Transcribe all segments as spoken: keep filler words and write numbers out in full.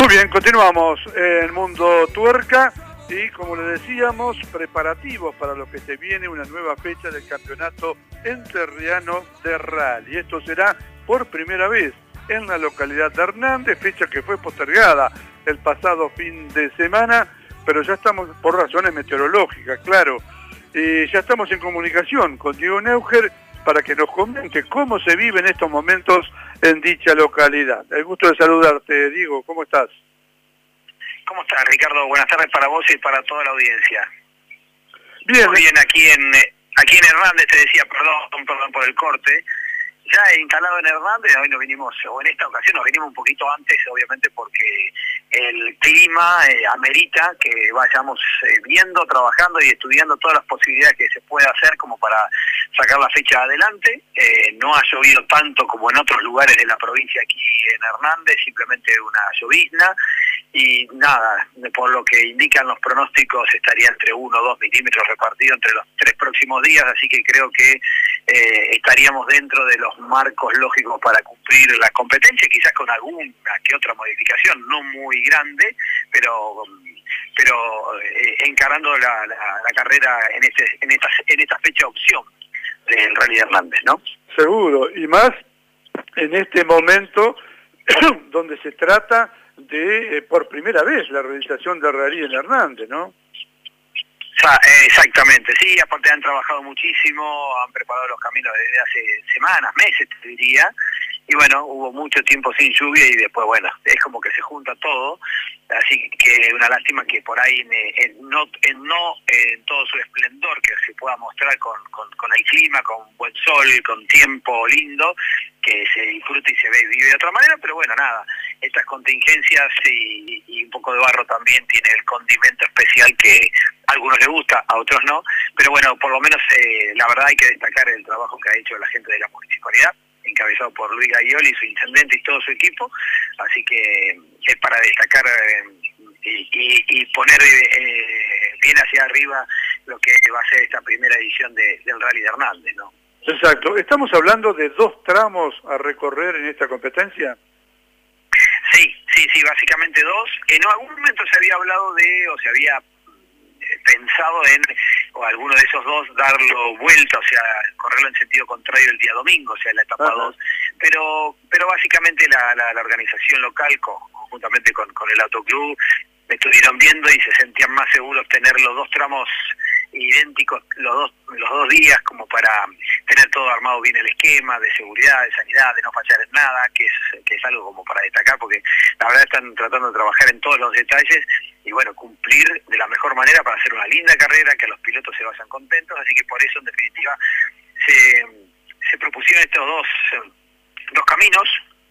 Muy bien, continuamos en Mundo Tuerca y como le decíamos, preparativos para lo que se viene, una nueva fecha del campeonato entrerriano de rally. Esto será por primera vez en la localidad de Hernández, fecha que fue postergada el pasado fin de semana, pero ya estamos, por razones meteorológicas, claro, y ya estamos en comunicación con Diego Neuger para que nos comente cómo se vive en estos momentos en dicha localidad. El gusto de saludarte, Diego, ¿cómo estás? ¿Cómo estás, Ricardo? Buenas tardes para vos y para toda la audiencia. Bien. Muy bien, aquí en aquí en Hernández, te decía, perdón, perdón por el corte, ya instalado en Hernández, hoy nos vinimos, o en esta ocasión nos vinimos un poquito antes, obviamente porque el clima eh, amerita que vayamos eh, viendo, trabajando y estudiando todas las posibilidades que se puede hacer como para sacar la fecha adelante. Eh, no ha llovido tanto como en otros lugares de la provincia aquí en Hernández, simplemente una llovizna. Y nada, por lo que indican los pronósticos, estaría entre uno o dos milímetros repartido entre los tres próximos días, así que creo que eh, estaríamos dentro de los marcos lógicos para cumplir la competencia, quizás con alguna que otra modificación, no muy grande, pero pero eh, encarando la, la, la carrera en este en esta en esta fecha opción del Rally de Hernández, ¿no? Seguro, y más en este momento donde se trata de, eh, por primera vez, la realización del rally en Hernández, ¿no? Exactamente, sí, aparte han trabajado muchísimo, han preparado los caminos desde hace semanas, meses, te diría, y bueno, hubo mucho tiempo sin lluvia y después, bueno, es como que se junta todo, así que una lástima que por ahí en, en no, en, no en todo su esplendor que se pueda mostrar con, con, con el clima, con buen sol, con tiempo lindo, que se disfruta y se ve y vive de otra manera, pero bueno, nada, estas contingencias y, y un poco de barro también tiene el condimento especial que a algunos les gusta, a otros no, pero bueno, por lo menos eh, la verdad hay que destacar el trabajo que ha hecho la gente de la municipalidad, encabezado por Luis Gaioli, su intendente y todo su equipo, así que es para destacar eh, y, y, y poner eh, bien hacia arriba lo que va a ser esta primera edición de, del Rally de Hernández, ¿no? Exacto. ¿Estamos hablando de dos tramos a recorrer en esta competencia? Sí, sí, sí, básicamente dos. En algún momento se había hablado de, o se había pensado en, o alguno de esos dos, darlo vuelta, o sea, correrlo en sentido contrario el día domingo, o sea, la etapa dos, pero pero básicamente la, la, la organización local, con, conjuntamente con, con el autoclub, estuvieron viendo y se sentían más seguros tener los dos tramos idénticos los dos los dos días, como para tener todo armado bien el esquema de seguridad, de sanidad, de no fallar en nada, que es que es algo como para destacar, porque la verdad están tratando de trabajar en todos los detalles y bueno, cumplir de la mejor manera para hacer una linda carrera, que los pilotos se vayan contentos, así que por eso en definitiva se, se propusieron estos dos, dos caminos,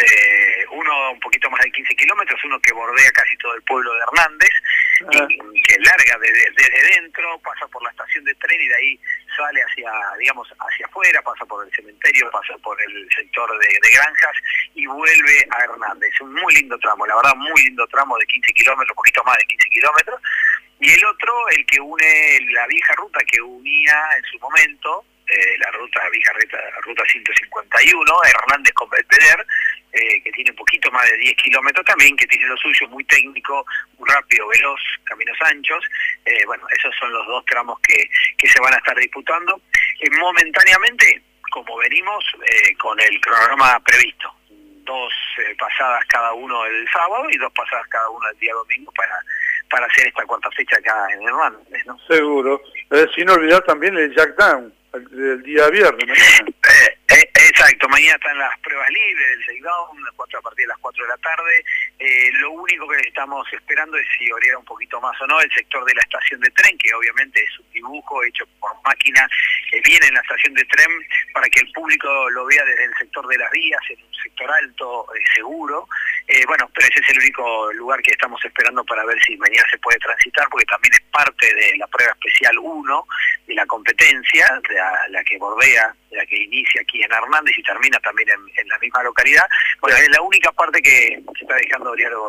eh, uno un poquito más de quince kilómetros, uno que bordea casi todo el pueblo de Hernández, ah. y que larga desde, desde dentro, pasa por la estación de tren y de ahí sale hacia, digamos, hacia afuera, pasa por el cementerio, pasa por el sector de, de granjas y vuelve a Hernández. Un muy lindo tramo, la verdad, muy lindo tramo de quince kilómetros, un poquito más de quince kilómetros. Y el otro, el que une la vieja ruta que unía en su momento, eh, la ruta, la vieja ruta, ruta ciento cincuenta y uno, Hernández con Belvedere, eh, que tiene un poquito más de diez kilómetros también, que tiene lo suyo, muy técnico, muy rápido, veloz, caminos anchos. Eh, bueno, esos son los dos tramos que, que se van a estar disputando. Eh, momentáneamente, como venimos, eh, con el cronograma previsto. Dos eh, pasadas cada uno el sábado y dos pasadas cada uno el día domingo para para hacer esta cuarta fecha acá en Hernández, ¿no? Seguro. Eh, sin olvidar también el Jack Down, el, el día viernes, mañana. Eh, eh, exacto, mañana están las pruebas libres del Jack Down, a partir de las cuatro de la tarde. Eh, lo único que estamos esperando es si orienta un poquito más o no el sector de la estación de tren, que obviamente es un dibujo hecho por máquina que viene en la estación de tren para que el público lo vea desde el sector de las vías, en un sector alto, eh, seguro. Eh, bueno, pero ese es el único lugar que estamos esperando para ver si mañana se puede transitar, porque también es parte de la prueba especial uno de la competencia, de la, la que bordea, de la que inicia aquí en Hernández y termina también en, en la misma localidad. Bueno, es la única parte que se está dejando Diego un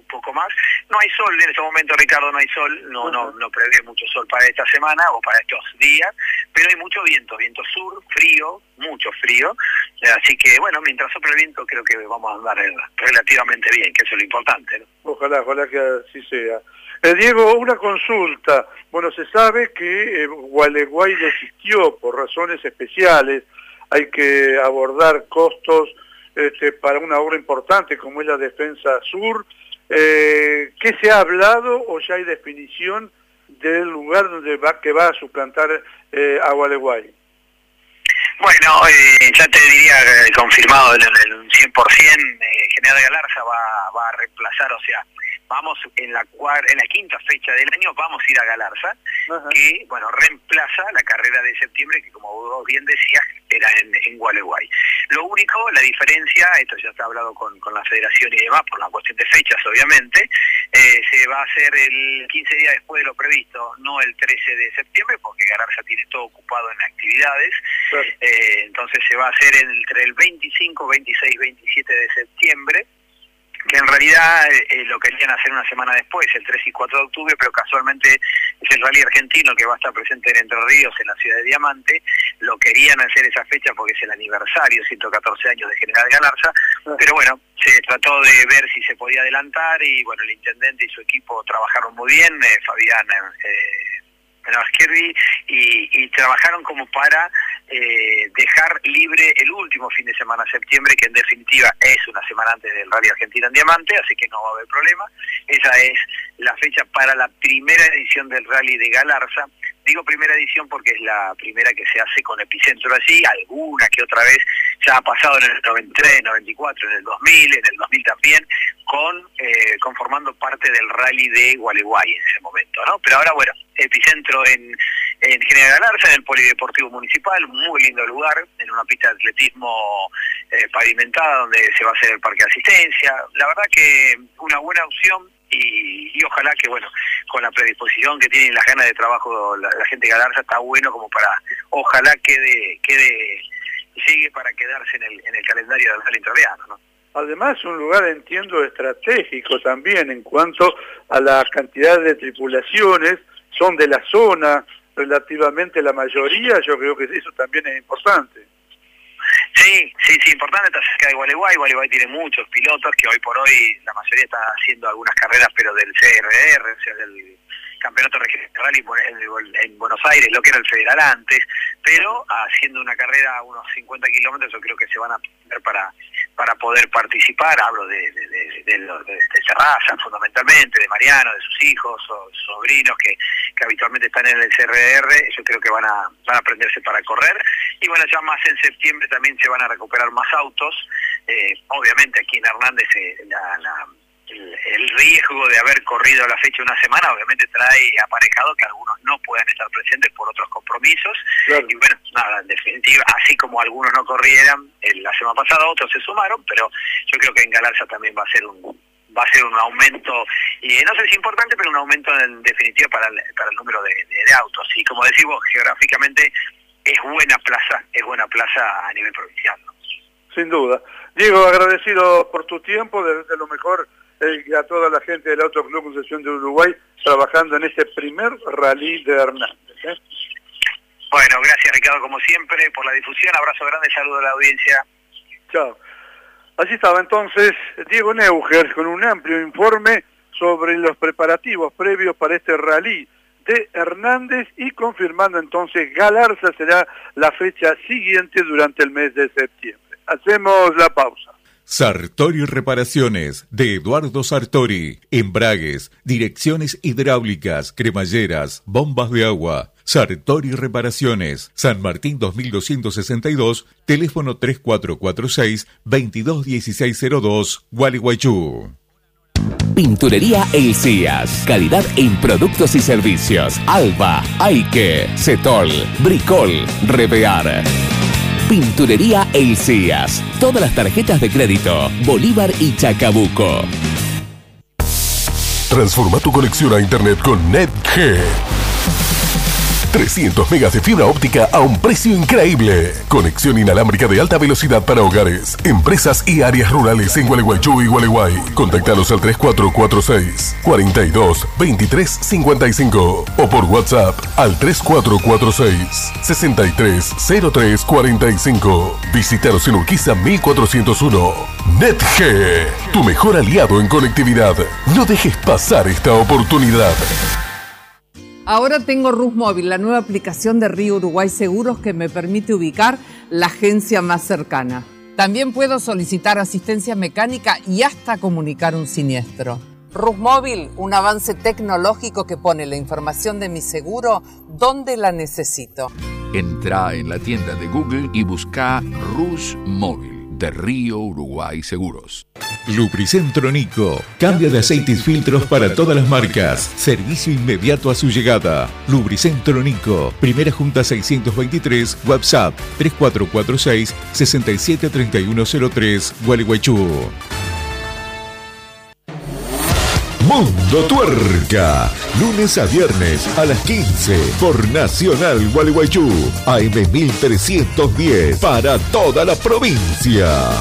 poco más. No hay sol en este momento, Ricardo, no hay sol, no, uh-huh. no, no prevé mucho sol para esta semana o para estos días, pero hay mucho viento, viento sur, frío, mucho frío, así que bueno, mientras sopla el viento creo que vamos a andar relativamente bien, que eso es lo importante, ¿no? Ojalá, ojalá que así sea. Eh, Diego, una consulta. Bueno, se sabe que eh, Gualeguay desistió por razones especiales. Hay que abordar costos este, para una obra importante como es la Defensa Sur. Eh, ¿Qué se ha hablado o ya hay definición del lugar donde va, que va a suplantar eh, a Gualeguay? Bueno, eh, ya te diría eh, confirmado en el cien por ciento, eh, General Galarza va, va a reemplazar, o sea, vamos en la cuar, en la quinta fecha del año vamos a ir a Galarza, uh-huh. que bueno reemplaza la carrera de septiembre que como vos bien decías era en, en Gualeguay. Lo único, la diferencia, esto ya está hablado con, con la federación y demás por la cuestión de fechas obviamente, eh, se va a hacer el quince días después de lo previsto, no el trece de septiembre porque Galarza tiene todo ocupado en actividades, uh-huh. eh, entonces se va a hacer entre el veinticinco, veintiséis, veintisiete de septiembre, que en realidad eh, lo querían hacer una semana después, el tres y cuatro de octubre, pero casualmente es el rally argentino que va a estar presente en Entre Ríos, en la ciudad de Diamante. Lo querían hacer esa fecha porque es el aniversario, ciento catorce años de General Galarza, pero bueno, se trató de ver si se podía adelantar y bueno, el intendente y su equipo trabajaron muy bien, eh, Fabián eh, Kirby, y, y trabajaron como para eh, dejar libre el último fin de semana de septiembre, que en definitiva es una semana antes del Rally Argentina en Diamante, así que no va a haber problema. Esa es la fecha para la primera edición del Rally de Galarza. Digo primera edición porque es la primera que se hace con epicentro allí, alguna que otra vez ya ha pasado en el noventa y tres, noventa y cuatro, en el dos mil, en el dos mil también, con eh, conformando parte del Rally de Gualeguay en ese momento, ¿no? Pero ahora, bueno, epicentro en, en General Galarza, en el Polideportivo Municipal, muy lindo lugar, en una pista de atletismo eh, pavimentada donde se va a hacer el parque de asistencia. La verdad que una buena opción. Y, y ojalá que, bueno, con la predisposición que tienen y las ganas de trabajo la, la gente de Galarza, está bueno como para, ojalá quede, quede sigue para quedarse en el, en el calendario del Rally Entrerriano, ¿no? Además, un lugar, entiendo, estratégico también en cuanto a la cantidad de tripulaciones, son de la zona, relativamente la mayoría, yo creo que eso también es importante. Sí, sí, sí, importante, está cerca de Gualeguay. Gualeguay tiene muchos pilotos que hoy por hoy la mayoría está haciendo algunas carreras, pero del C R R, o sea, del Campeonato Regional de Rally en Buenos Aires, lo que era el Federal antes, pero haciendo una carrera a unos cincuenta kilómetros, yo creo que se van a poner para para poder participar. Hablo de, de, de, de, de, de, de Serraza fundamentalmente, de Mariano, de sus hijos o sobrinos que, que habitualmente están en el C R R, yo creo que van a, van a aprenderse para correr. Y bueno, ya más en septiembre también se van a recuperar más autos. Eh, obviamente aquí en Hernández eh, la, la, el, el riesgo de haber corrido la fecha una semana obviamente trae aparejado que algunos no puedan estar presentes por otros compromisos. Claro. Y bueno, nada, en definitiva, así como algunos no corrieran eh, la semana pasada, otros se sumaron, pero yo creo que en Galarza también va a ser un va a ser un aumento, y no sé si importante, pero un aumento en definitiva para el, para el número de, de, de autos. Y como decimos, geográficamente es buena plaza, es buena plaza a nivel provincial, ¿no? Sin duda. Diego, agradecido por tu tiempo, desde lo mejor eh, a toda la gente del Auto Club Concepción de Uruguay trabajando en este primer rally de Hernández, ¿eh? Bueno, gracias Ricardo como siempre por la difusión, abrazo grande, saludo a la audiencia. Chao. Así estaba entonces Diego Neuger con un amplio informe sobre los preparativos previos para este rally de Hernández y confirmando entonces Galarza será la fecha siguiente durante el mes de septiembre. Hacemos la pausa. Sartori Reparaciones, de Eduardo Sartori. Embragues, direcciones hidráulicas, cremalleras, bombas de agua. Sartori Reparaciones, San Martín dos mil doscientos sesenta y dos, teléfono tres cuatro cuatro seis, veintidós dieciséis cero dos, Gualeguaychú. Pinturería El Cías. Calidad en productos y servicios. Alba, Aike, Cetol, Bricol, Revear. Pinturería El Cías. Todas las tarjetas de crédito, Bolívar y Chacabuco. Transforma tu conexión a internet con NetG. trescientos megas de fibra óptica a un precio increíble. Conexión inalámbrica de alta velocidad para hogares, empresas y áreas rurales en Gualeguaychú y Gualeguay. Contactanos al tres cuatro cuatro seis, cuatro dos, dos tres cinco cinco o por WhatsApp al tres cuatro cuatro seis, seis tres cero tres cuatro cinco. Visítanos en Urquiza mil cuatrocientos uno. NetG, tu mejor aliado en conectividad. No dejes pasar esta oportunidad. Ahora tengo RusMóvil, la nueva aplicación de Río Uruguay Seguros que me permite ubicar la agencia más cercana. También puedo solicitar asistencia mecánica y hasta comunicar un siniestro. RusMóvil, un avance tecnológico que pone la información de mi seguro donde la necesito. Entra en la tienda de Google y busca RusMóvil de Río Uruguay Seguros. Lubricentro Nico. Cambio de aceite y filtros para todas las marcas. Servicio inmediato a su llegada. Lubricentro Nico. Primera Junta seiscientos veintitrés. WhatsApp tres cuatro cuatro seis, seis siete tres uno cero tres. Gualeguaychú. Mundo Tuerca, lunes a viernes a las quince por Nacional Gualeguaychú, A M mil trescientos diez para toda la provincia.